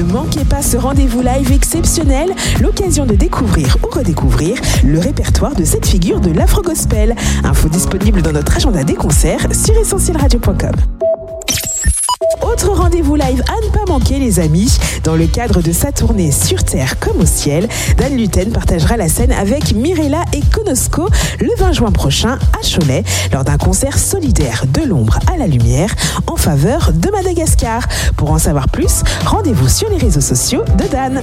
manquez pas ce rendez-vous live exceptionnel, l'occasion de découvrir ou redécouvrir le répertoire de cette figure de l'afro-gospel. Info disponible dans notre agenda des concerts sur essentielradio.com. Autre rendez-vous live à ne pas manquer, les amis. Dans le cadre de sa tournée Sur Terre comme au ciel, Dan Luten partagera la scène avec Mirella et Konosko le 20 juin prochain à Cholet lors d'un concert solidaire de l'ombre à la lumière en faveur de Madagascar. Pour en savoir plus, rendez-vous sur les réseaux sociaux de Dan.